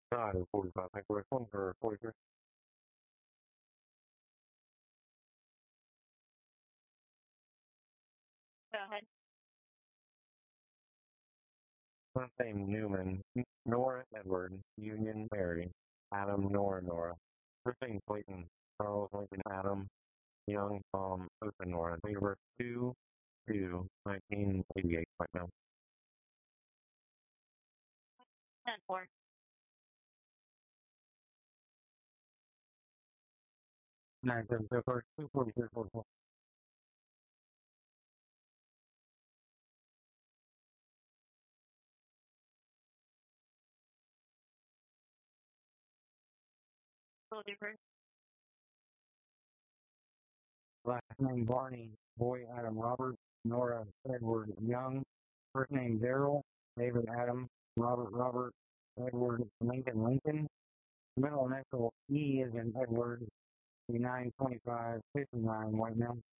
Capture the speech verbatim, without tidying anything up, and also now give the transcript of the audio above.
God, it's forty-five. Thank you, one for forty-three. Go ahead. Last name Newman, Nora Edward, Union Mary, Adam Nora Nora. First name Clayton, Charles Lincoln Adam, Young Tom Open Nora. Date of birth two two nineteen eighty eight right now. ten four. Nine seven zero four two forty three forty four. Full different. Last name Barney, boy Adam Robert, Nora Edward Young. First name Daryl, David Adam, Robert Robert, Edward Lincoln Lincoln. Middle initial E is in Edward, nine twenty five fifty nine white male.